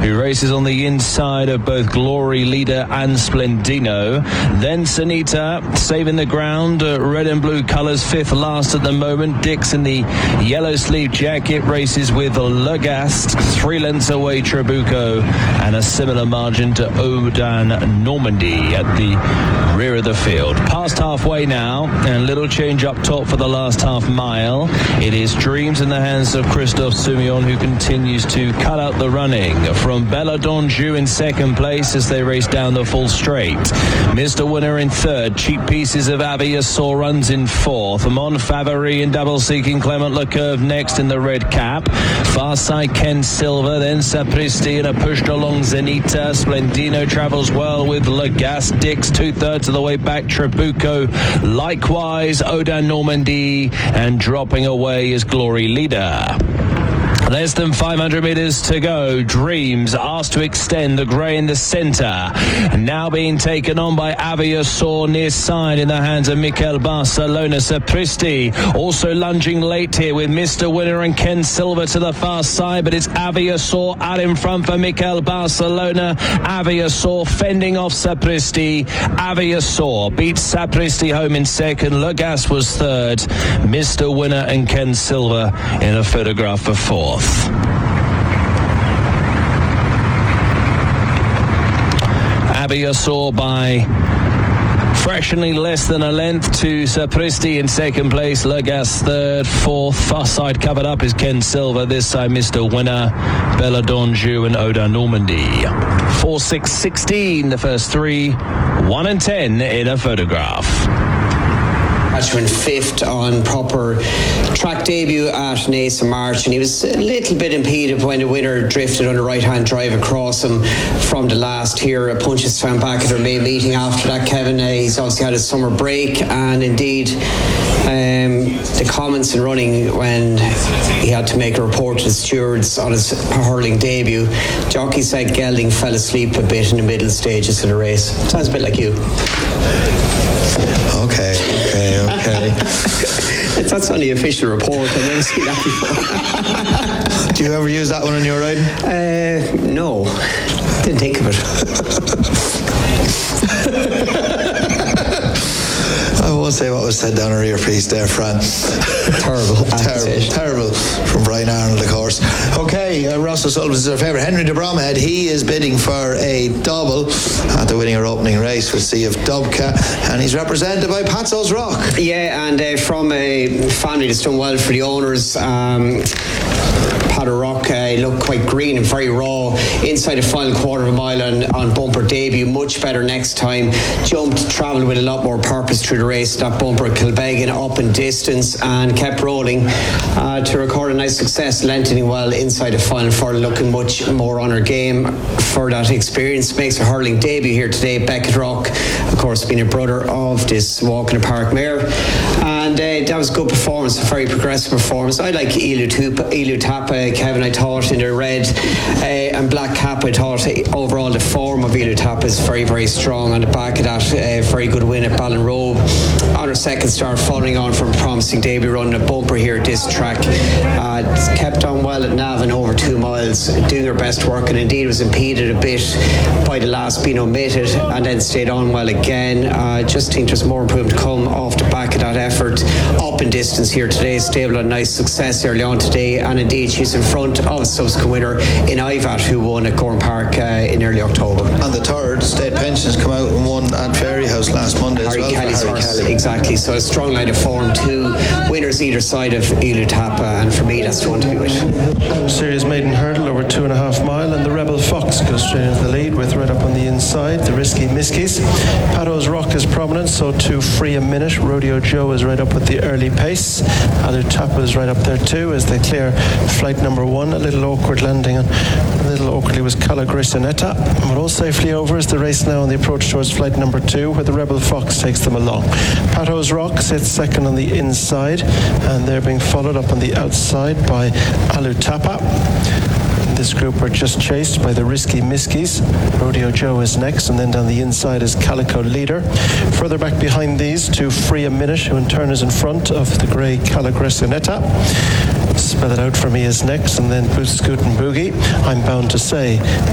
who races on the inside of both Glory Leader and Splendino. Then Sanita saving the ground, red and blue colours, fifth last at the moment. Dix in the yellow sleeve jacket races with Legast, 3 lengths away Trabuco, and a similar margin to Odan Normandy at the rear of the field. Past halfway now, and little change up top for the last half mile. It is Dreams in the hands of Christophe Soumillon, who continues to cut out the running from Bella Donjou in second place as they race down the full straight. Mr. Winner in third. Cheap Pieces of Aviasaur runs in fourth. Mon Favori in double seeking Clement Lecurve next in the red cap. Far side Ken Silver, then Sapristi, and a pushed along Zenita. Splendino travels well with Legast. Dix 2/3 of the way back. Trabuco likewise. Odan Normandy, and dropping away is Glory Leader. Less than 500 metres to go. Dreams asked to extend, the grey in the centre. Now being taken on by Aviasaur near side in the hands of Mikel Barcelona. Sapristi also lunging late here with Mr. Winner and Ken Silver to the far side, but it's Aviasaur out in front for Mikel Barcelona. Aviasaur fending off Sapristi. Aviasaur beats Sapristi home in second. Legas was third. Mr. Winner and Ken Silver in a photograph for fourth. Aviasaur by fractionally less than a length to Sapristi in second place. Legas third. Fourth, far side covered up is Ken Silver. This side Mr. Winner, Bella Donjou and Oda Normandy. 4, 6, 16 the first three. 1 and 10 in a photograph. Went fifth on proper track debut at Nace March, and he was a little bit impeded when the winner drifted on the right hand drive across him from the last here. Punches found back at their main meeting after that, Kevin. He's obviously had a summer break, and indeed the comments in running when he had to make a report to the stewards on his hurling debut, jockey said Gelding fell asleep a bit in the middle stages of the race. Sounds a bit like you. Okay. That's on the official report. I've never seen that before. Do you ever use that one on your riding? No. Didn't think of it. I won't say what was said down our earpiece there, Fran. Terrible from Brian Arnold, of course. Okay, Ross O'Sullivan is our favourite. Henry de Bromhead, he is bidding for a double at the winning or opening race with Sea of Dubka, and he's represented by Patsos Rock. Yeah, and from a family that's done well for the owners. Pato Rock looked quite green and very raw inside the final quarter of a mile on bumper debut. Much better next time. Jumped, travelled with a lot more purpose through the race. That bumper at Kilbeggan up in distance and kept rolling to record a nice success, lengthening well inside the final four, looking much more on her game for that experience. Makes a hurling debut here today. Beckett Rock, of course, being a brother of this Walk in the Park mare, and that was a good performance, a very progressive performance. I like Ilu Tapa, Kevin. I thought in the red and black cap, I thought overall the form of Ilu Tapa is very, very strong. On the back of that, very good win at Ballinrobe on her second start, following on from a promising debut run a bumper here at this track. Kept on well at Navan over 2 miles, doing her best work, and indeed was impeded a bit by the last being omitted, and then stayed on well again. Just think there's more improvement to come off the back of that effort. Up in distance here today, stable and nice success early on today, and indeed she's in front of a subsequent winner in Ivat, who won at Gorham Park in early October. And the third, State Pensions, come out and won at Fairy House last Monday as well. Kelly's horse, exactly. So a strong line of form, 2 winners either side of Ilu Tapa, and for me that's the one to be with. Series maiden hurdle over 2.5 mile, and the Rebel Fox goes straight into the lead with right up on the inside the Risky Miskies. Patos Rock is prominent, so too Free a Minute. Rodeo Joe is right up with the early pace. Ilu Tapa is right up there too as they clear flight number 1. A little awkward landing, and a little awkwardly was Calagrisinetta, but all safely over as the race now on the approach towards flight number 2, where the Rebel Fox takes them along. Patos Rock sits second on the inside, and they're being followed up on the outside by Ilu Tapa. This group are just chased by the Risky Miskies. Rodeo Joe is next, and then down the inside is Calico Leader. Further back behind these, to Free a Minute, who in turn is in front of the grey Calagrisinetta. Spell It Out For Me is next, and then Boot Scoot and Boogie. I'm Bound to Say